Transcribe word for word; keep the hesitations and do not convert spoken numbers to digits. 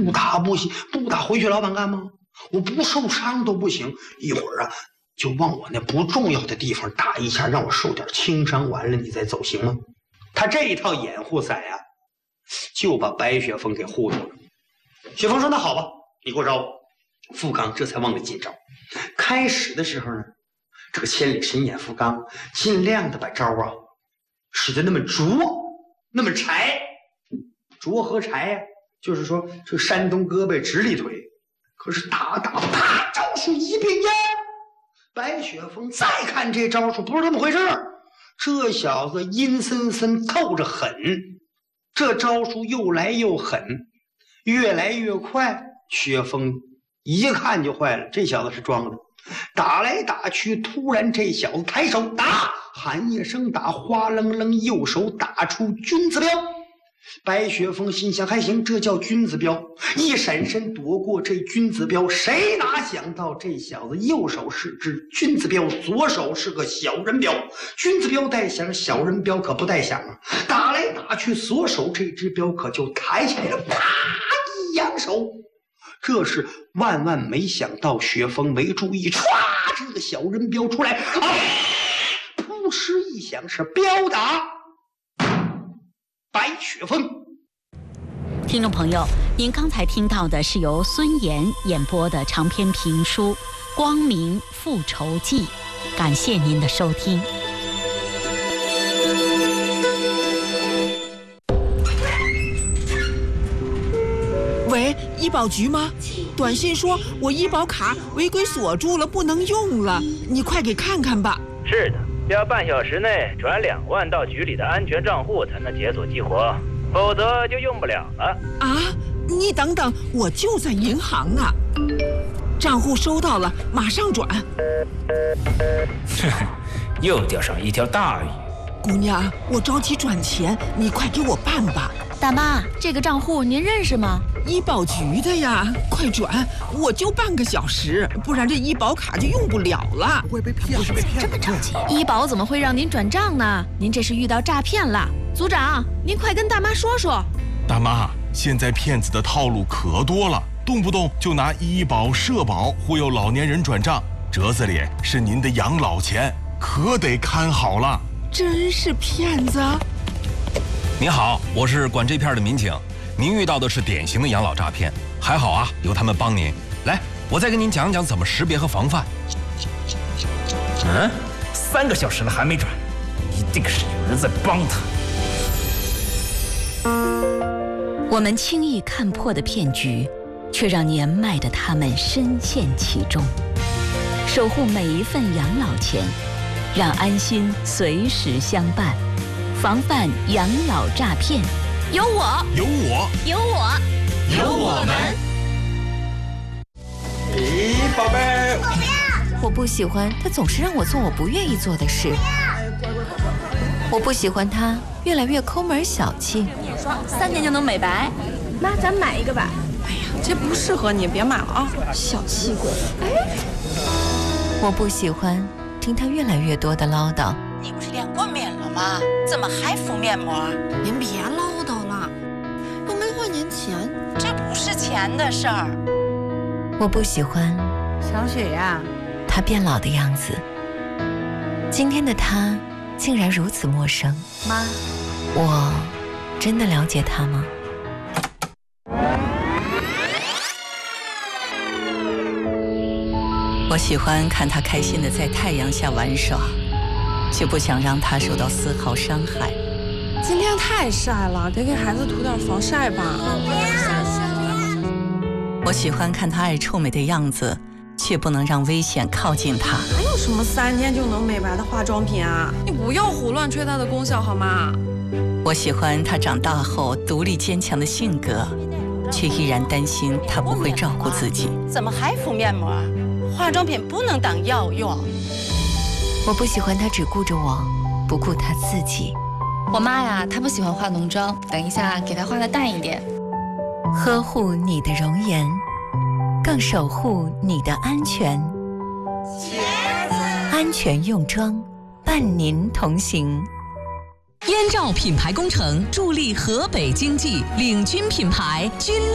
不打不行，不打回去老板干吗？我不受伤都不行，一会儿啊就往我那不重要的地方打一下，让我受点轻伤，完了你再走行吗？他这一套掩护伞啊，就把白雪凤给糊涂了。雪凤说：“那好吧，你给我招。”富刚这才忘了进招。开始的时候呢，这个千里神眼富刚尽量的把招啊使得那么拙，那么柴。拙和柴呀、啊，就是说这山东胳膊直立腿。可是打打啪，招数一变烟。白雪凤再看这招数，不是这么回事。这小子阴森森透着狠，这招数又来又狠，越来越快。雪凤一看就坏了，这小子是装的。打来打去，突然这小子抬手打，喊一声打，哗楞楞右手打出君子镖。白雪凤心想还行，这叫君子镖，一闪身夺过这君子镖。谁哪想到这小子右手是只君子镖，左手是个小人镖。君子镖带响，小人镖可不带响啊！打来打去，左手这只镖可就抬起来了，啪一扬手。这是万万没想到，雪峰没注意，唰，这个小人镖出来，啊，扑哧一响，是镖打白雪凤。 听众朋友，您刚才听到的是由孙岩演播的长篇评书《光明复仇记》，感谢您的收听。 喂，医保局吗？短信说我医保卡违规锁住了，不能用了，你快给看看吧。 是的，要半小时内转两万到局里的安全账户才能解锁激活，否则就用不了了。 啊，你等等，我就在银行呢。账户收到了，马上转。 哼，又钓上一条大鱼。 姑娘，我着急转钱，你快给我办吧。 大妈，这个账户您认识吗？ 医保局的呀，快转！我就半个小时，不然这医保卡就用不了了。 会被骗？不被骗？这么着急？医保怎么会让您转账呢？您这是遇到诈骗了。组长，您快跟大妈说说。 大妈，现在骗子的套路可多了，动不动就拿医保、社保忽悠老年人转账，折子里是您的养老钱，可得看好了。 真是骗子！ 您好，我是管这片的民警。您遇到的是典型的养老诈骗，还好啊，有他们帮您。来，我再跟您讲讲怎么识别和防范。 嗯，三个小时了还没转，一定是有人在帮他。 我们轻易看破的骗局，却让年迈的他们深陷其中。守护每一份养老钱，让安心随时相伴，防范养老诈骗。有我， 有我， 有我， 有我们。 咦，宝贝儿， 我不要！我不喜欢他总是让我做我不愿意做的事。我不喜欢他越来越抠门小气。 眼霜三天就能美白， 妈，咱买一个吧。 哎呀，这不适合你，别买了啊！ 小气鬼。 哎，我不喜欢听他越来越多的唠叨。 你不是练过面了吗？怎么还敷面膜？ 您别唠叨了，又没花您钱， 这不是钱的事儿。 我不喜欢小雪呀， 他变老的样子。今天的他竟然如此陌生。 妈， 我真的了解他吗？ 我喜欢看他开心的在太阳下玩耍，却不想让他受到丝毫伤害。 今天太晒了，得给孩子涂点防晒吧。 我喜欢看他爱臭美的样子，却不能让危险靠近他。 还有什么三天就能美白的化妆品啊？你不要胡乱吹它的功效好吗？ 我喜欢他长大后独立坚强的性格，却依然担心他不会照顾自己。 怎么还敷面膜？化妆品不能当药用。 我不喜欢他只顾着我，不顾他自己。 我妈呀，她不喜欢化浓妆，等一下给她化的淡一点。呵护你的容颜，更守护你的安全。安全用妆，伴您同行。 燕赵品牌工程助力河北经济，领军品牌君。